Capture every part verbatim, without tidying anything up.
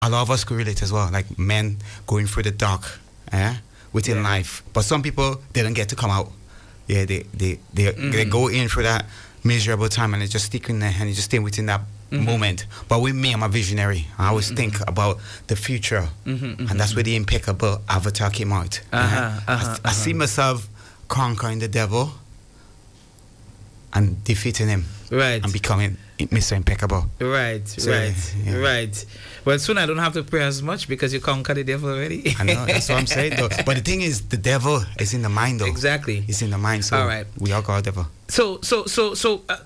a lot of us could relate as well, like men going through the dark, eh, within yeah. life. But some people didn't get to come out. Yeah, they they they, mm-hmm. they go in for that miserable time and they just stick in there and they just stay within that mm-hmm. moment. But with me, I'm a visionary. I always mm-hmm. think about the future, mm-hmm, mm-hmm. and that's where the impeccable avatar came out. Uh-huh, uh, uh-huh, I, uh-huh. I see myself conquering the devil and defeating him, right, and becoming Mister Impeccable. Right, so, right, yeah. right. Well, soon I don't have to pray as much because you conquered the devil already. I know, that's what I'm saying, though. But the thing is, the devil is in the mind, though. Exactly. It's in the mind, so all right. we all got a devil. So, so, so, so, uh,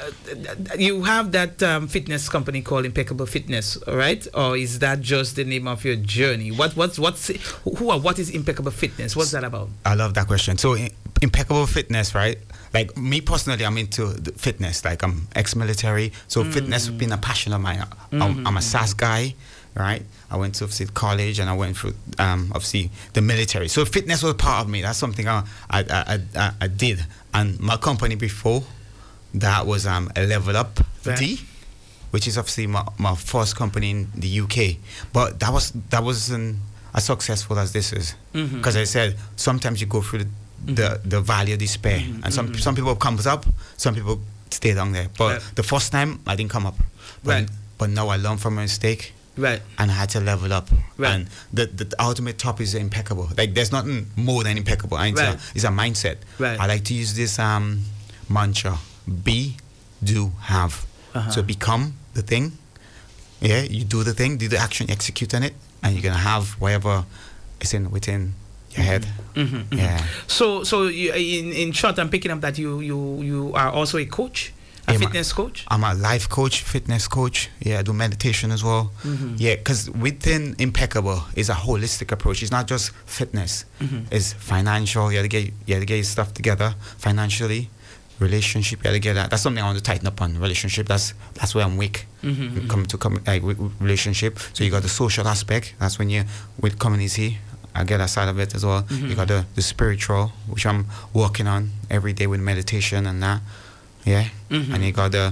you have that um, fitness company called Impeccable Fitness, right? Or is that just the name of your journey? What, what's, what's, who are, what is Impeccable Fitness? What's that about? I love that question. So, Impeccable Fitness, right? Like me personally, I'm into the fitness. Like I'm ex-military, so mm. fitness has been a passion of mine. I'm, mm-hmm. I'm a S A S guy, right? I went to obviously college and I went through um, obviously the military. So fitness was part of me. That's something I I, I, I, I did. And my company before that was um, a Level Up right. D, which is obviously my, my first company in the U K. But that was that wasn't as successful as this is, because mm-hmm. I said sometimes you go through the the, the valley of despair, mm-hmm. and some mm-hmm. some people comes up, some people stay down there. But right. the first time I didn't come up, but, right. but now I learned from my mistake. Right. And I had to level up. Right. And the, the ultimate top is impeccable. Like there's nothing more than impeccable. Right. A, it's a mindset. Right. I like to use this um, mantra: be, do, have. Uh-huh. So become the thing. Yeah, you do the thing, do the action, execute on it, and you're gonna have whatever is in within your head. Mm-hmm, mm-hmm. Yeah. So, so you, in in short, I'm picking up that you you you are also a coach. A yeah, fitness coach? I'm a life coach, fitness coach. Yeah, I do meditation as well. Mm-hmm. Yeah, because within Impeccable is a holistic approach. It's not just fitness. Mm-hmm. It's financial. You have to get you have to get your stuff together financially. Relationship, you have to get that. That's something I want to tighten up on. Relationship. That's that's where I'm weak. Mm-hmm. Come to come like with, with relationship. So you got the social aspect. That's when you with community. I get that side of it as well. Mm-hmm. You got the the spiritual, which I'm working on every day with meditation and that. Yeah, mm-hmm. and you got the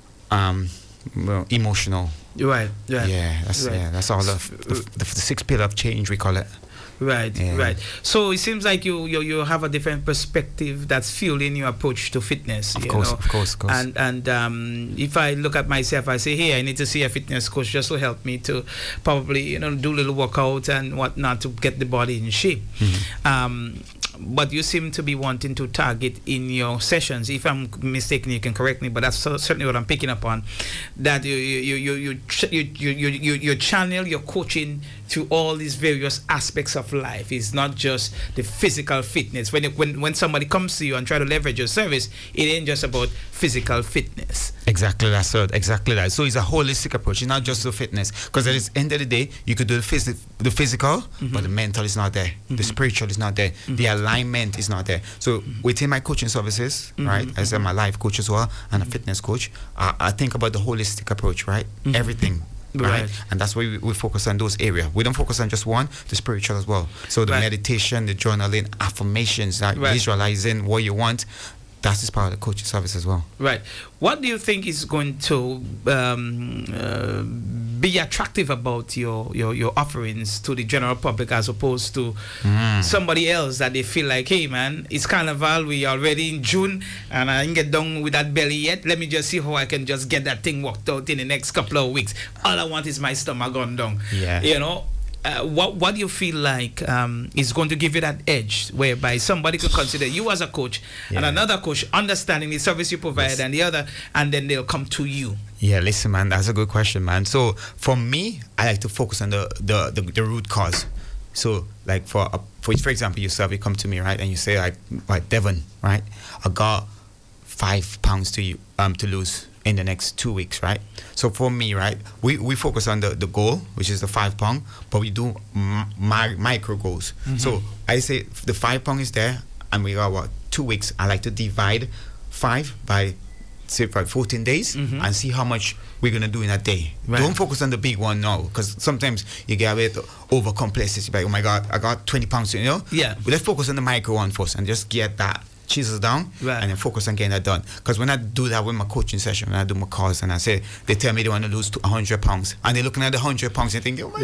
um, well, emotional. Right, right. Yeah, that's right. yeah, that's all the, the, the, the six pillar of change we call it. Right, yeah. right. So it seems like you, you you have a different perspective that's fueling your approach to fitness. Of you course, know? of course, of course. And and um, if I look at myself, I say, hey, I need to see a fitness coach just to help me to probably you know do a little workout and whatnot to get the body in shape. Mm-hmm. Um, but you seem to be wanting to target in your sessions. If I'm mistaken, you can correct me. But that's certainly what I'm picking up on. That you you you you you you you, you, you channel your coaching to all these various aspects of life. It's not just the physical fitness. When it, when when somebody comes to you and try to leverage your service, it ain't just about physical fitness. Exactly that, sir. Exactly that. So it's a holistic approach. It's not just the fitness. Because at the end of the day, you could do the, phys- the physical, mm-hmm. but the mental is not there. Mm-hmm. The spiritual is not there. Mm-hmm. The alignment is not there. So mm-hmm. within my coaching services, mm-hmm. right, as I'm a life coach as well and a fitness coach, I, I think about the holistic approach, right? Mm-hmm. Everything. Right. right, and that's why we, we focus on those areas. We don't focus on just one, the spiritual as well. So the right. meditation, the journaling, affirmations, like right. visualizing what you want, that is part of the coaching service as well. Right. What do you think is going to um, uh, be attractive about your, your, your offerings to the general public as opposed to mm. somebody else that they feel like, hey man, it's Carnival, we already in June and I didn't get done with that belly yet. Let me just see how I can just get that thing worked out in the next couple of weeks. All I want is my stomach gone down. Yeah. You know? Uh, what what do you feel like um, is going to give you that edge whereby somebody could consider you as a coach yeah. and another coach understanding the service you provide yes. and the other, and then they'll come to you? Yeah, listen, man, that's a good question, man. So for me, I like to focus on the the, the, the root cause. So like for uh, for for example, yourself, you come to me, right, and you say like, like Devon, right, I got five pounds to you um to lose in the next two weeks, right? So for me, right, we, we focus on the, the goal, which is the five pound, but we do m- mi- micro goals. Mm-hmm. So I say the five pound is there, and we got what two weeks. I like to divide five by say by fourteen days mm-hmm. and see how much we're gonna do in a day. Right. Don't focus on the big one now, because sometimes you get a bit over complexity. Like, oh my God, I got twenty pounds, you know? Yeah. But let's focus on the micro one first and just get that chisels down, Right. and then focus on getting that done. Because when I do that with my coaching session, when I do my calls and I say, they tell me they want to lose one hundred pounds, and they're looking at the one hundred pounds and thinking, oh my